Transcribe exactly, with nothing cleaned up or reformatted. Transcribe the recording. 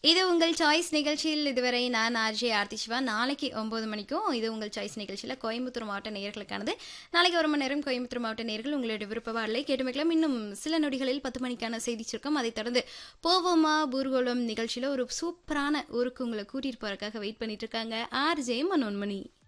இது உங்கள் சாய்ஸ் நிகழ்ச்சியில் இதுவரை நான் ஆர்ஜே ஆர்த்தி சிவா. நாளைக்கு ஒன்பது மணிக்கும் இது உங்கள் சாய்ஸ் நிகழ்ச்சியில் கோயம்புத்தூர் மாவட்ட நேயர்களுக்கானது. நாளைக்கு ஒரு மணி நேரம் கோயம்புத்தூர் மாவட்ட நேயர்கள் உங்களுடைய விருப்ப பாடலை கேட்டு வைக்கலாம். இன்னும் சில நொடிகளில் பத்து மணிக்கான செய்தி சுருக்கம். அதைத் தொடர்ந்து போவோமா ஊர்வலம் நிகழ்ச்சியில் ஒரு சூப்பரான ஊருக்கு உங்களை கூட்டிட்டு போறதுக்காக வெயிட் பண்ணிட்டு இருக்காங்க ஆர்ஜே மனோன்மணி.